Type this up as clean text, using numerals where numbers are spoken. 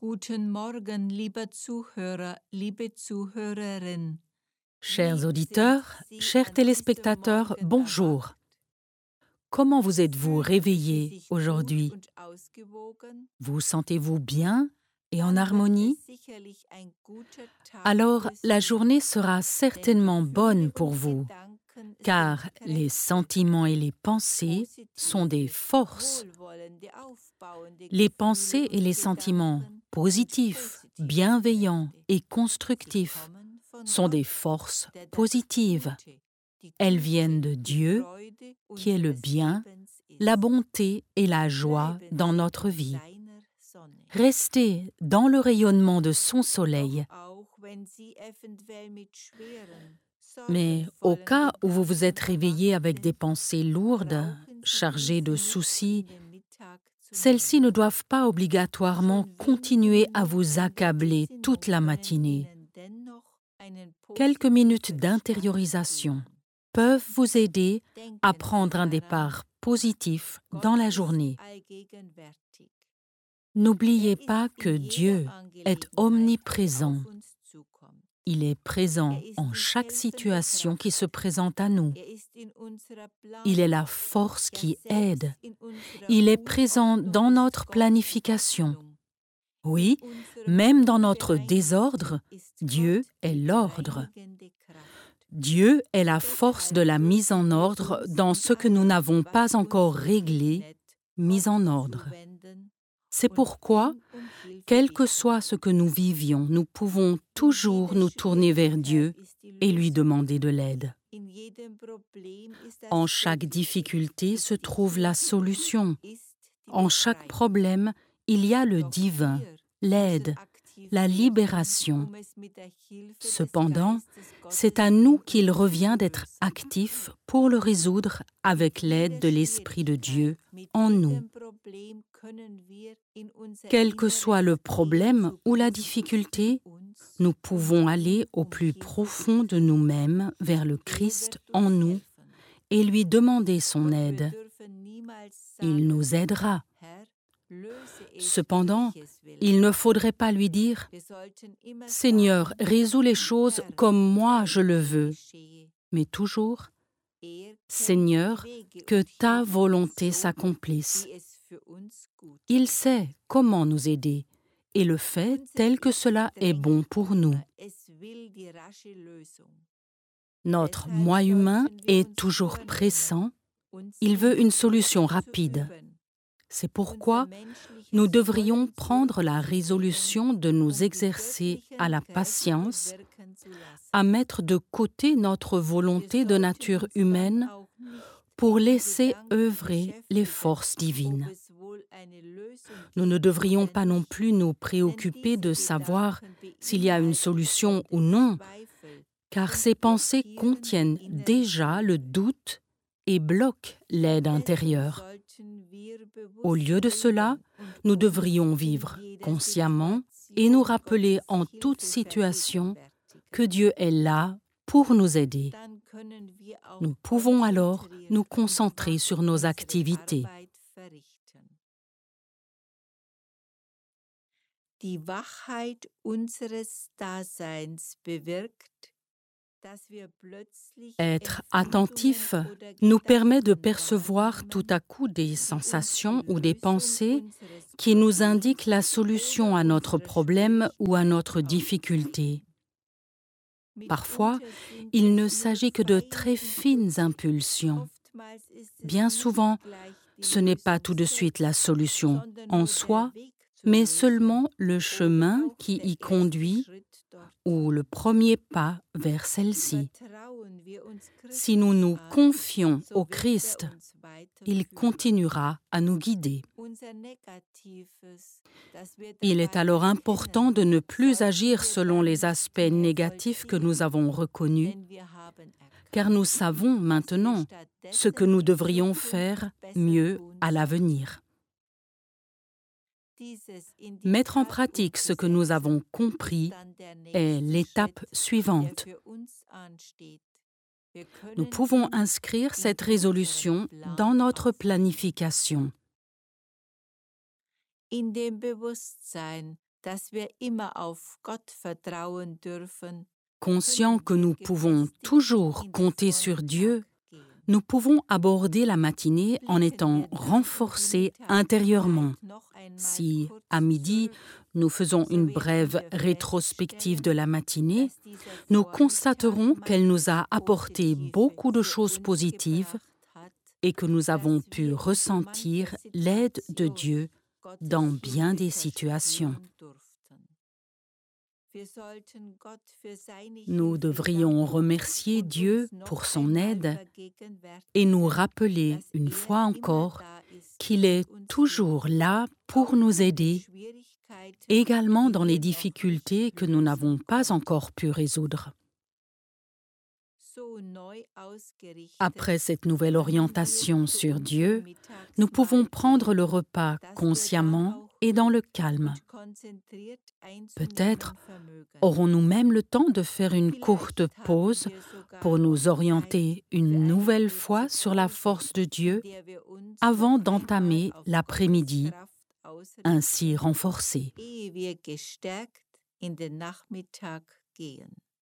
Guten Morgen, lieber Zuhörer, liebe Zuhörerin. Chers auditeurs, chers téléspectateurs, bonjour. Comment vous êtes-vous réveillés aujourd'hui? Vous sentez-vous bien et en harmonie? Alors, la journée sera certainement bonne pour vous, car les sentiments et les pensées sont des forces. Les pensées et les sentiments positifs, bienveillants et constructifs sont des forces positives. Elles viennent de Dieu, qui est le bien, la bonté et la joie dans notre vie. Restez dans le rayonnement de son soleil. Mais au cas où vous vous êtes réveillé avec des pensées lourdes, chargées de soucis, celles-ci ne doivent pas obligatoirement continuer à vous accabler toute la matinée. Quelques minutes d'intériorisation peuvent vous aider à prendre un départ positif dans la journée. N'oubliez pas que Dieu est omniprésent. Il est présent en chaque situation qui se présente à nous. Il est la force qui aide. Il est présent dans notre planification. Oui, même dans notre désordre, Dieu est l'ordre. Dieu est la force de la mise en ordre dans ce que nous n'avons pas encore réglé, mis en ordre. C'est pourquoi, quel que soit ce que nous vivions, nous pouvons toujours nous tourner vers Dieu et lui demander de l'aide. En chaque difficulté se trouve la solution. En chaque problème, il y a le divin, l'aide, la libération. Cependant, c'est à nous qu'il revient d'être actifs pour le résoudre avec l'aide de l'Esprit de Dieu en nous. Quel que soit le problème ou la difficulté, nous pouvons aller au plus profond de nous-mêmes vers le Christ en nous et lui demander son aide. Il nous aidera. Cependant, il ne faudrait pas lui dire « Seigneur, résous les choses comme moi je le veux », mais toujours « Seigneur, que ta volonté s'accomplisse ». Il sait comment nous aider et le fait tel que cela est bon pour nous. Notre moi humain est toujours pressant, il veut une solution rapide. C'est pourquoi nous devrions prendre la résolution de nous exercer à la patience, à mettre de côté notre volonté de nature humaine pour laisser œuvrer les forces divines. Nous ne devrions pas non plus nous préoccuper de savoir s'il y a une solution ou non, car ces pensées contiennent déjà le doute et bloquent l'aide intérieure. Au lieu de cela, nous devrions vivre consciemment et nous rappeler en toute situation que Dieu est là pour nous aider. Nous pouvons alors nous concentrer sur nos activités. Die Wachheit unseres Daseins bewirkt, Être attentif nous permet de percevoir tout à coup des sensations ou des pensées qui nous indiquent la solution à notre problème ou à notre difficulté. Parfois, il ne s'agit que de très fines impulsions. Bien souvent, ce n'est pas tout de suite la solution en soi, mais seulement le chemin qui y conduit ou le premier pas vers celle-ci. Si nous nous confions au Christ, il continuera à nous guider. Il est alors important de ne plus agir selon les aspects négatifs que nous avons reconnus, car nous savons maintenant ce que nous devrions faire mieux à l'avenir. Mettre en pratique ce que nous avons compris est l'étape suivante. Nous pouvons inscrire cette résolution dans notre planification. Conscients que nous pouvons toujours compter sur Dieu, nous pouvons aborder la matinée en étant renforcés intérieurement. Si, à midi, nous faisons une brève rétrospective de la matinée, nous constaterons qu'elle nous a apporté beaucoup de choses positives et que nous avons pu ressentir l'aide de Dieu dans bien des situations. Nous devrions remercier Dieu pour son aide et nous rappeler une fois encore qu'il est toujours là pour nous aider, également dans les difficultés que nous n'avons pas encore pu résoudre. Après cette nouvelle orientation sur Dieu, nous pouvons prendre le repas consciemment et dans le calme. Peut-être aurons-nous même le temps de faire une courte pause pour nous orienter une nouvelle fois sur la force de Dieu avant d'entamer l'après-midi, ainsi renforcé.